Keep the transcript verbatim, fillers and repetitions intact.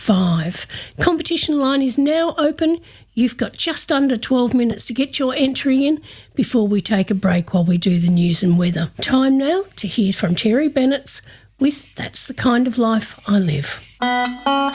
five. Competition line is now open. You've got just under twelve minutes to get your entry in before we take a break while we do the news and weather. Time now to hear from Terry Bennett with That's the Kind of Life I Live.